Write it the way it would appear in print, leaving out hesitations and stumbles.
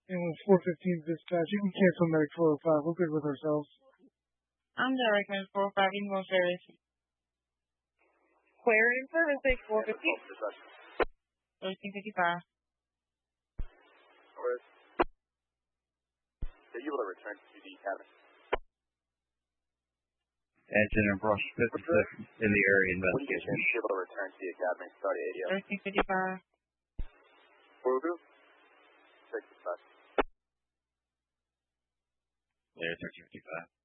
Ambulance 415 dispatch. You can cancel Medic 405. We're good with ourselves. I'm direct Medic 405. You can go service. Clear in service 415. 1355. Are you able to return to the cabin? Engine and brush 56 in the area investigation. Are you able to return to the academy? Start ADO. 1355. Foru? 65. Yeah, 1355.